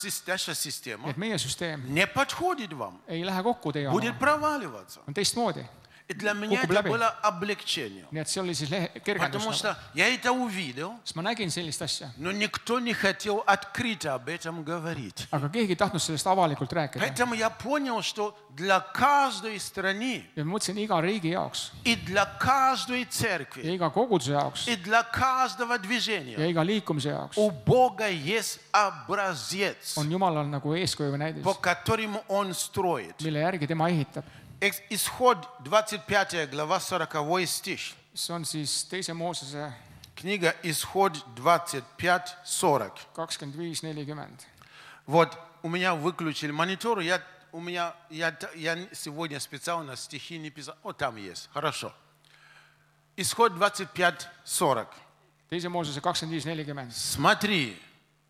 Наша система et meie süsteem не подходит вам, ei lähe kokku teie будет oma, проваливаться. on teistmoodi. И для меня Кукуб это läbi. было облегчение. Nii et see oli siis Потому kergendus. что я это увидел, Siis ma nägin sellist asja, но никто не хотел открыто об этом говорить. aga keegi ei tahtnud sellest avalikult rääkida. Поэтому я понял, что для каждой страны Ja ma mõtlesin iga riigi jaoks и для каждой ja церкви iga koguduse jaoks и для каждого ja движения iga liikumise jaoks у Бога есть образец, on Jumalal nagu eeskuju või näidis, по которому Он строит. mille järgi tema ehitab. Исход 25 глава 40 стих. See on siis teise Moosese Книга Исход 25:40. 25:40. Вот у меня выключили монитор, я сегодня специально стихи не писал. О, там есть. Хорошо. Исход 25:40. Teise Moosese 25:40. Смотри,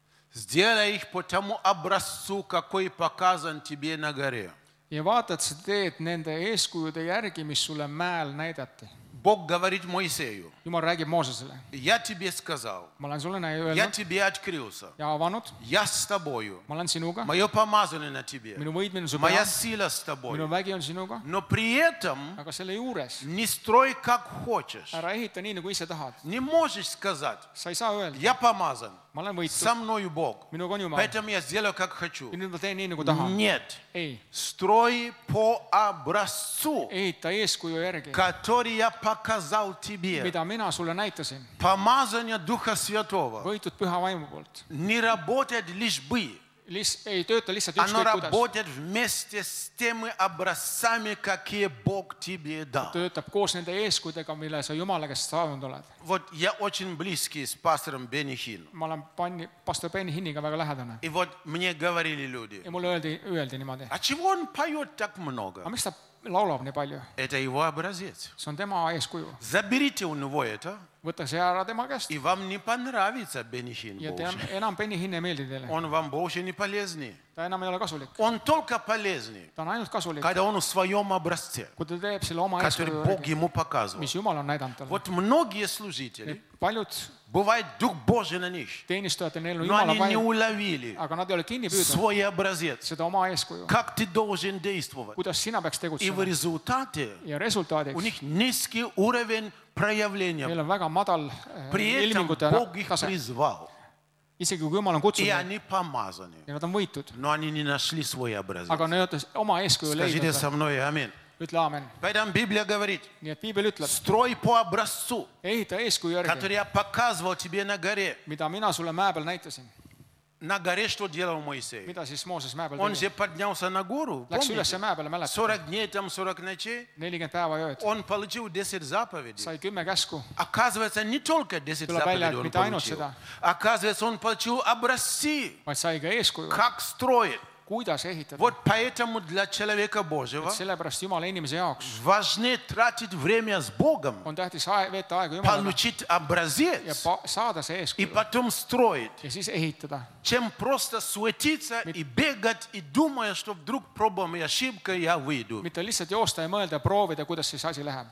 сделай их по тому образцу, какой показан тебе на горе. Ja vaatad, sa teed nende eeskujude järgi, mis sulle mäel näidati. Бог говорит Моисею: Jumal räägib Moosesele. я тебе сказал, Ma olen sulle я öelnud тебе открылся, ja avanud, я с тобою, ma olen sinuga, мое помазание на тебе, minu võidmine on su моя peal, сила с тобой. minu vägi on sinuga, Но при этом aga selle juures не строй как хочешь. ära ehita nii, nagu ise tahad. Не можешь сказать: Sa ei saa öelda, я помазан, ma olen võitud, со мною Бог, minuga on Jumal поэтому я сделаю как хочу. ja nüüd ma teen nii, nagu tahan. Нет, Ei, строй по образцу, ehita eeskuju järgi, который я показал тебе. mida mina sulle näitasin, Помазание Духа Святого võitud püha vaimu poolt. не работает лишь бы. Ei tööta lihtsalt Оно ükskõik kuidas. работает вместе с теми образцами, какие Бог тебе дал. Töötab koos nende eeskudega, mille sa Jumala käest saanud oled. Вот я очень близкий с пастором Бенни Хин. Ma olen pastor Benny Hinniga väga lähedane. И вот мне говорили люди: Ja mulle öeldi niimoodi, а чего он поет так много? aga miks ta laulab nii palju? Это его образец. See on tema eeskuju. Заберите у него это, Võta see ära tema käest и вам не понравится Бенни Хин ja больше. enam Benny Hinn ei meeldi teile. Он вам больше не полезный. Ta enam ei ole kasulik. Он только полезный, Ta on ainult kasulik, когда он в своем образце, kui ta teeb selle oma который eeskuju Бог järgi, ему показывал. mis Jumal on näidanud talle. Вот многие служители, Paljud бывает Дух Божий на них, teenistujatel, neil on но Jumala они не vaim, уловили aga nad ei ole kinni püüdnud свой образец, seda oma eeskuju, как ты должен действовать. kuidas sina peaks И в tegutsema. результате Ja у resultaadiks них низкий уровень проявления. meil on väga madal При этом ilmingute Бог их tase. призвал, Isegi kui Jumal on и kutsunud они помазаны, ja nad on võitud, но они не нашли свой образец. aga nad oma eeskuju Скажите leidnud. со мной аминь. Ütle aamen. Поэтому Библия говорит: Nii et piibel ütleb, строй по образцу, ehita eeskuju järgi, который я показывал тебе на горе. mida mina sulle mäe peal näitasin. На горе что делал Моисей? Mida siis Mooses mäe peal Он tegi? же поднялся на гору, Läks üles помните? mäe peale, mäletad? 40 дней, там 40 ночей. 40 päeva ja ööd. Он получил 10 заповедей. Sai 10 käsku. Оказывается, не только 10 Tuleb välja, заповедей et он mitte ainult получил. seda. Оказывается, он получил образцы, Vaid sai ka eeskuju, как строить. kuidas ehitada. Вот поэтому для человека Божьего Sellepärast Jumala inimese jaoks важнее tratить время с Богом, on tähtis veeta aega Jumalaga получить ja образец saada see и eeskuju потом строить, ja siis ehitada, чем просто суетиться и бегать и думая, что вдруг пробуем и ошибка, я выйду. mitte lihtsalt joosta ja mõelda ja proovida, kuidas siis asi läheb.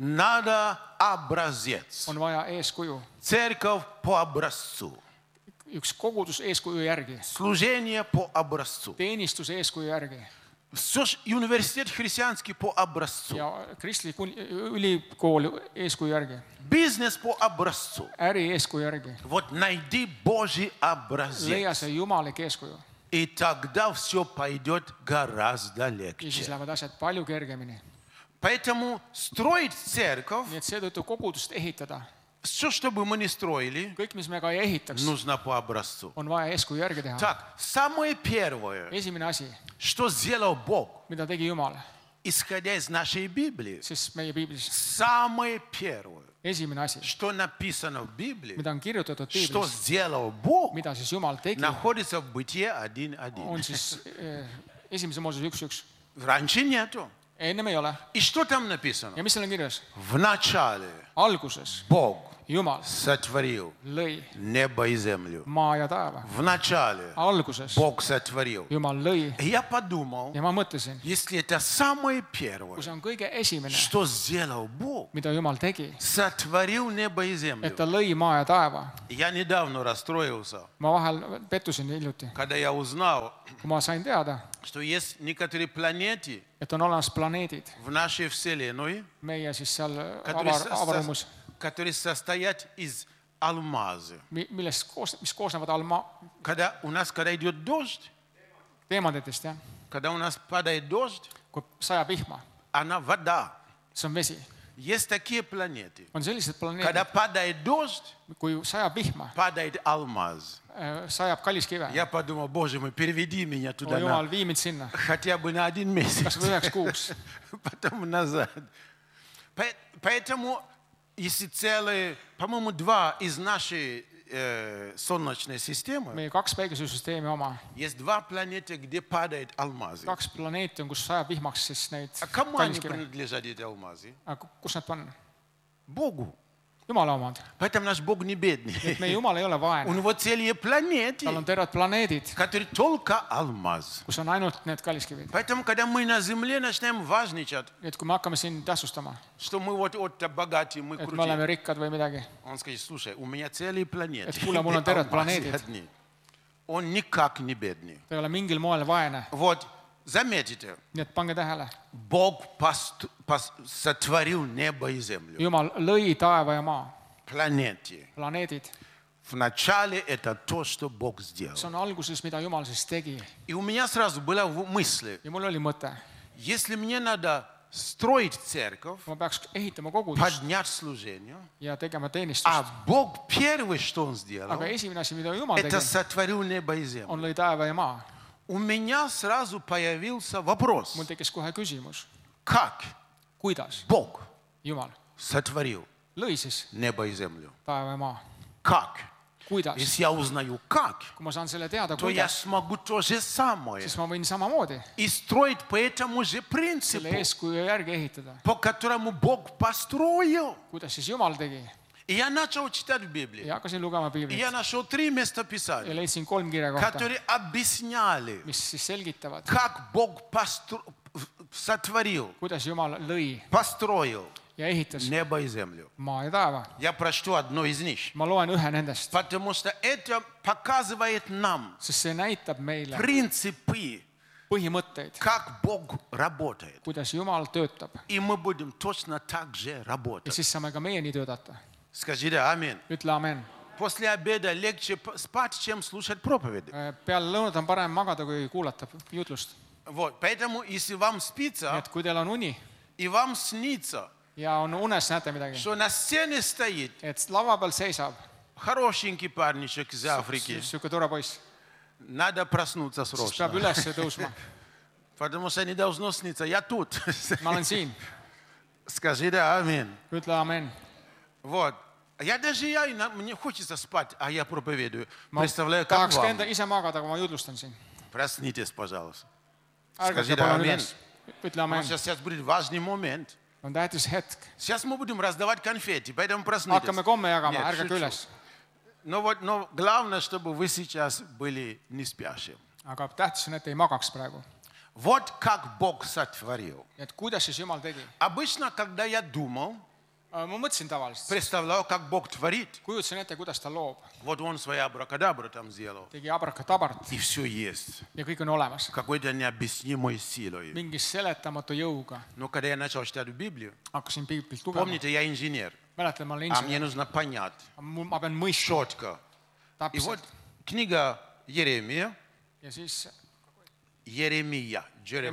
Надо образец. On vaja eeskuju. Церковь по образцу. Üks kogudus eeskuju järgi, Служение по образцу. teenistus eeskuju järgi Университет христианский по образцу. ja kristlik ülikool eeskuju järgi, Бизнес по образцу. äri eeskuju järgi. Вот найди Божий образец. Leia see jumalik eeskuju И тогда все пойдет гораздо ja siis легче. lähevad asjad palju kergemini. Поэтому строить церковь, Nii et seetõttu kogudust ehitada, все, что бы мы ни строили, kõik, mis me ka ei ehitaks, нужно по образцу. on vaja eeskuju järgi teha. Так, самое первое, Esimene asi, что сделал Бог, mida tegi Jumal, исходя из нашей Библии, siis meie piiblis самое первое, esimene asi, что написано в Библии, mida on kirjutatud что piiblis, сделал Бог, mida siis Jumal tegi, находится в Бытие 1:1. on siis esimese Moosese 1:1. Раньше нету. Ennem ei ole. И что там написано? Ja mis seal on kirjas? В начале Alguses Бог Jumal сотворил lõi небо и землю. maa ja taeva. Вначале Alguses Бог сотворил. Jumal lõi И я подумал, ja ma mõtlesin, если это самое первое, kui see on kõige esimene, что сделал Бог, mida Jumal tegi, сотворил небо и et землю. ta lõi maa ja taeva. Я недавно расстроился, Ma vahel pettusin hiljuti, когда я узнал, kui ma sain teada, что есть некоторые планеты et on olemas planeedid, в нашей Вселенной, meie siis seal которые, avaruumus, которые состоят из алмаза. mis koosnevad alma Когда идет дождь, teemadetest, jah. когда у нас падает дождь, Kui sajab vihma, она вода. see on vesi. Есть такие планеты. On sellised Когда planeedid, падает дождь, kui sajab vihma, падает алмаз. sajab kalliskive. Я подумал, Боже мой, переведи меня туда Jumal, vii mind sinna, хотя бы на 1 месяц. kas või 1 kuuks. Потом назад. Поэтому, если целые, по-моему, 2 из нашей Солнечной системы, Meie 2 päikesesüsteemi oma, есть 2 планеты, где падают алмазы. 2 planeeti on, kus sajab vihmaks siis neid А кому они kalliskive. принадлежат, эти алмазы? Aga kus nad panna? Богу. Jumala omad. Поэтому наш Бог не бедный. Et meie Jumal ei ole У vaene. него целые планеты, Tal on terved planeedid, которые только алмаз. kus on ainult need kalliskivid. Поэтому, когда мы на земле начинаем важничать, Et kui me hakkame siin tähtsustama, что мы вот богатые, мы et me крутые, oleme rikkad või midagi, он скажет, слушай, у меня целые планеты. Et kuule, mul on terved Алмазы planeedid. одни. Он никак не бедный. ta ei ole mingil moel vaene. Вот, заметите, Nii et pange tähele, Бог сотворил небо и землю. Jumal lõi taeva ja maa, Планеты. planeedid. Вначале это то, что Бог сделал. See on alguses, mida Jumal siis tegi. И у меня сразу была мысль, Ja mul oli mõte, если мне надо строить церковь, ma peaks ehitama kogudust поднять служение, ja tegema teenistust. а Бог первый, что Он сделал, Aga esimene asi, mida Jumal это tegi, сотворил небо и землю. on lõi taeva ja maa. У меня сразу появился вопрос, Mul tekkis kohe küsimus, как kuidas Бог Jumal сотворил lõi siis небо и землю? taeva ja maa. Как? Kuidas? Если я uзнаю как, Kui ma saan selle teada, то я kuidas, смогу то же самое siis ma võin samamoodi и строить по этому же selle принципу, eeskuju järgi ehitada. по которому Бог построил. Kuidas siis Jumal tegi? И я начал читать в Библии. Ja hakkasin lugema И piiblit я нашел 3 места ja Писания, leidsin 3 kirja kohta, которые объясняли, mis siis selgitavad, как Бог сотворил, kuidas Jumal lõi построил ja ehitas небо и землю. maa ja taeva. Я прочту одно из них, Ma loen ühe nendest, потому что это показывает нам sest see näitab meile принципы, põhimõtteid, как Бог работает. kuidas Jumal töötab. И мы будем точно так же Ja работать. siis saame ka meie nii töötada. Скажите аминь. Ütle amen. После обеда легче спать, чем слушать проповеди. Peale lõunat on parem magada, kui kuulata jutlust. Вот. Поэтому, если вам Nii спится, et kui teil on uni и вам снится, ja on unes näete midagi, что на сцене стоит et lava peal seisab хорошенький парничек из Африки, sihuke tore poiss, надо проснуться siis peab срочно. üles tõusma. Потому что не должно сниться. Я тут. Ma olen siin. Скажите аминь. Ütle amen. Вот. Мне хочется спать, а я проповедую. Ma Представляю, как tahaks ka enda вам. ise magada, kui ma jutlustan siin. Проснитесь, пожалуйста. Ärgake Скажите palun аминь. üles. Ütle Потому amen. что сейчас будет важный момент. On tähtis hetk. Сейчас мы будем раздавать конфетти, поэтому проснитесь. Hakkame komme jagama, Нет, ärgake шучу. üles. Но главное, чтобы вы сейчас были не спящим. Aga tähtis on, et ei magaks praegu. Вот как Бог сотворил. Et kuidas siis Jumal tegi? Обычно, когда я думал, Ma mõtlesin tavaliselt, представлял, как Бог творит. kujutasin ette, kuidas ta loob. Вот он своя абракадабра там сделал. Tegi abrakadabart И все есть. ja kõik on olemas. Какой-то необъяснимой силой. Mingi seletamatu jõuga. Но когда я начал читать Библию, Hakkasin piiblit lugema. помните, я инженер, Mäletan, ma olen а мне insener. нужно понять Ma pean mõistma четко. И вот täpselt. книга Еремия, Ja siis Jeremia,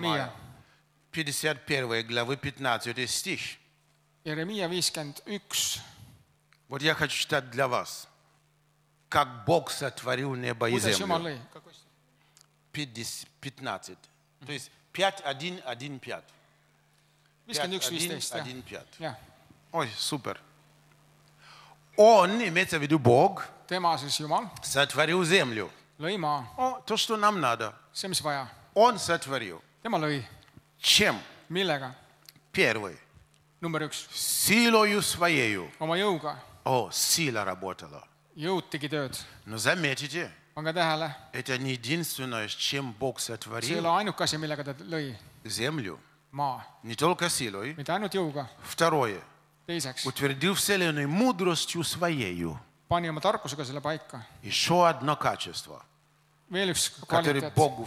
51 главы 15 стих. Jeremiia 51. Вот я хочу читать для вас. Как Бог сотворил небо и Kuidas Jumal землю. lõi? 15. То есть 5, 1, 1, 5. 51, 15. 1, 5. Jah. Ой, супер. Он, имеется в виду Бог, Tema siis Jumal сотворил землю. lõi maa. О, то, что нам надо. See, mis vaja. Он сотворил. Tema lõi. Чем? Millega? Первый. Number 1. Силою своею. Oma jõuga. О, сила работала. jõud tegi tööd. Но заметите, Pange tähele, это не единственное, с чем Бог see ei сотворил ole ainuke asi, millega ta lõi землю. maa. Не только силой. Mitte ainult jõuga. Второе. Teiseks, Утвердил Вселенную мудростью своею. pani oma tarkusega selle paika. Еще одно качество, Veel üks которое kvaliteet, Богу